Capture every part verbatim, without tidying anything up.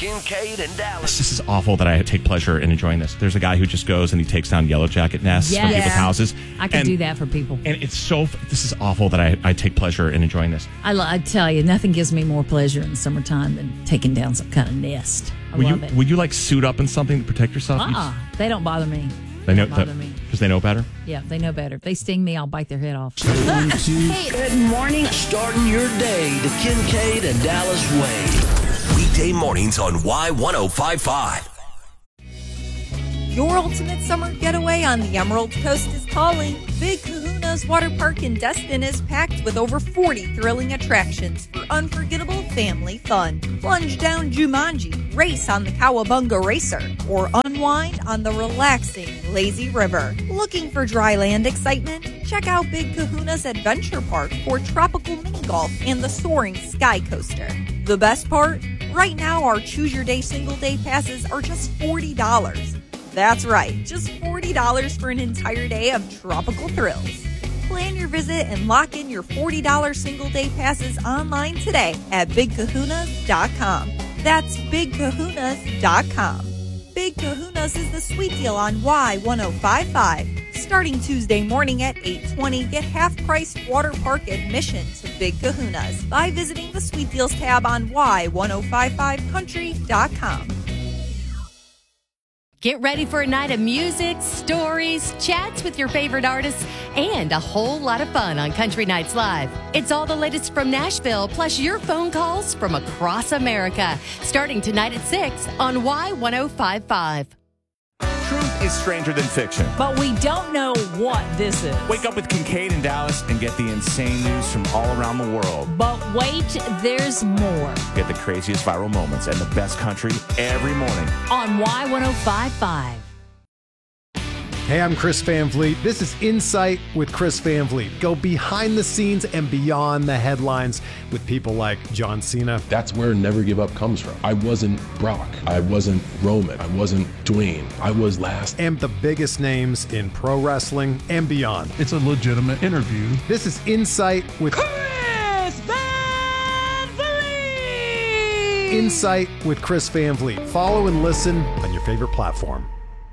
Kincaid and Dallas. This is awful that I take pleasure in enjoying this. There's a guy who just goes and he takes down yellow jacket nests Yes. from people's Yeah. houses. I can And- do that for people. And it's so, this is awful that I, I take pleasure in enjoying this. I, lo- I tell you, nothing gives me more pleasure in the summertime than taking down some kind of nest. I Would love you, it. would you like suit up in something to protect yourself? You Uh-uh. They don't bother me. They know don't bother me. because they know better. Yeah, they know better. If they sting me, I'll bite their head off. Good morning. Starting your day the Kincaid and Dallas way. Weekday mornings on Y ten fifty-five. Your ultimate summer getaway on the Emerald Coast is calling. Big Kahuna's Water Park in Destin is packed with over forty thrilling attractions for unforgettable family fun. Plunge down Jumanji, race on the Cowabunga Racer, or unwind on the relaxing Lazy River. Looking for dry land excitement? Check out Big Kahuna's Adventure Park for tropical mini golf and the soaring Sky Coaster. The best part? Right now, our Choose Your Day single day passes are just forty dollars. That's right, just forty dollars for an entire day of tropical thrills. Plan your visit and lock in your forty dollars single day passes online today at big kahunas dot com. That's big kahunas dot com. Big Kahunas is the sweet deal on Y ten fifty-five. Starting Tuesday morning at eight twenty, get half-price water park admission to Big Kahunas by visiting the Sweet Deals tab on Y ten fifty-five country dot com. Get ready for a night of music, stories, chats with your favorite artists, and a whole lot of fun on Country Nights Live. It's all the latest from Nashville, plus your phone calls from across America. Starting tonight at six on Y ten fifty-five. Truth is stranger than fiction. But we don't know what this is. Wake up with Kincaid and Dallas and get the insane news from all around the world. But wait, there's more. Get the craziest viral moments and the best country every morning. On Y ten fifty-five. Hey, I'm Chris Van Vliet. This is Insight with Chris Van Vliet. Go behind the scenes and beyond the headlines with people like John Cena. That's where Never Give Up comes from. I wasn't Brock. I wasn't Roman. I wasn't Dwayne. I was last. And the biggest names in pro wrestling and beyond. It's a legitimate interview. This is Insight with Chris Van Vliet. Insight with Chris Van Vliet. Follow and listen on your favorite platform.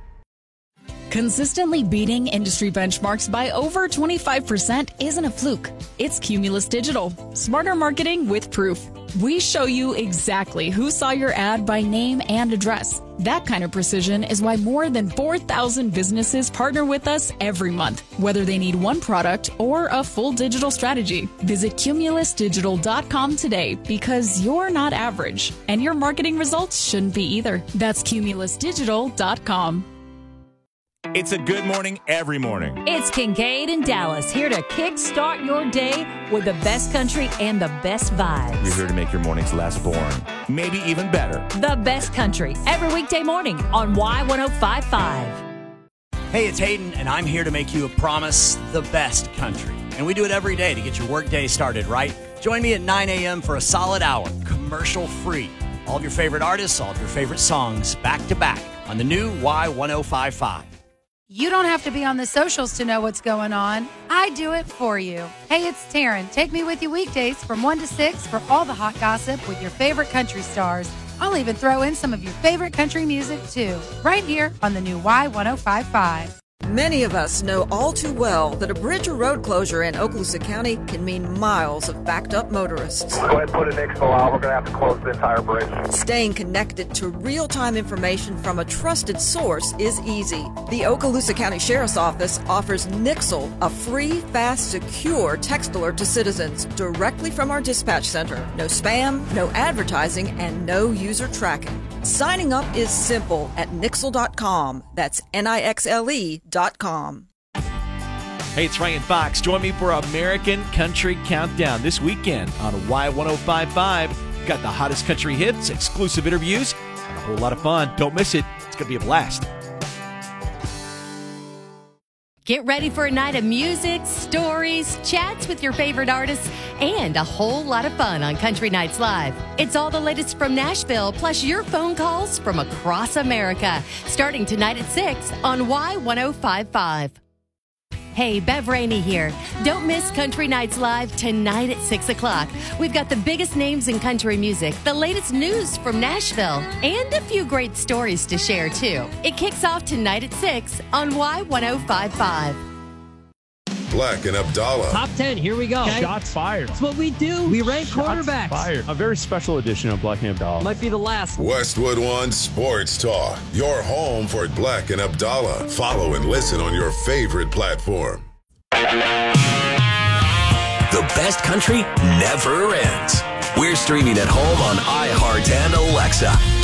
Consistently beating industry benchmarks by over twenty-five percent isn't a fluke. It's Cumulus Digital. Smarter marketing with proof. We show you exactly who saw your ad by name and address. That kind of precision is why more than four thousand businesses partner with us every month, whether they need one product or a full digital strategy. Visit cumulus digital dot com today because you're not average, and your marketing results shouldn't be either. That's cumulus digital dot com. It's a good morning every morning. It's Kincaid and Dallas here to kickstart your day with the best country and the best vibes. We're here to make your mornings less boring, maybe even better. The best country every weekday morning on Y ten fifty-five. Hey, it's Hayden, and I'm here to make you a promise, the best country. And we do it every day to get your workday started, right? Join me at nine a.m. for a solid hour, commercial-free. All of your favorite artists, all of your favorite songs, back to back on the new Y ten fifty-five. You don't have to be on the socials to know what's going on. I do it for you. Hey, it's Taryn. Take me with you weekdays from one to six for all the hot gossip with your favorite country stars. I'll even throw in some of your favorite country music, too, right here on the new Y ten fifty-five. Many of us know all too well that a bridge or road closure in Okaloosa County can mean miles of backed-up motorists. Go ahead and put an X F O out. We're going to have to close the entire bridge. Staying connected to real-time information from a trusted source is easy. The Okaloosa County Sheriff's Office offers Nixle, a free, fast, secure text alert to citizens directly from our dispatch center. No spam, no advertising, and no user tracking. Signing up is simple at nixle dot com. That's N I X L E dot com. Hey, it's Ryan Fox. Join me for American Country Countdown this weekend on Y ten fifty-five. We've got the hottest country hits, exclusive interviews, and a whole lot of fun. Don't miss it. It's going to be a blast. Get ready for a night of music, stories, chats with your favorite artists, and a whole lot of fun on Country Nights Live. It's all the latest from Nashville, plus your phone calls from across America. Starting tonight at six on Y ten fifty-five. Hey, Bev Rainey here. Don't miss Country Nights Live tonight at six o'clock. We've got the biggest names in country music, the latest news from Nashville, and a few great stories to share, too. It kicks off tonight at six on Y ten fifty-five. Black and Abdallah. Top ten, here we go. Okay. Shots fired. That's what we do. We rank Shots quarterbacks. Fired. A very special edition of Black and Abdallah. Might be the last. Westwood One Sports Talk. Your home for Black and Abdallah. Follow and listen on your favorite platform. The best country never ends. We're streaming at home on iHeart and Alexa.